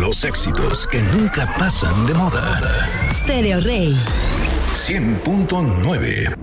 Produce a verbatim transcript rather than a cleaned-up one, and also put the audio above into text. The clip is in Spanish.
Los éxitos que nunca pasan de moda. Stereo Rey. cien punto nueve.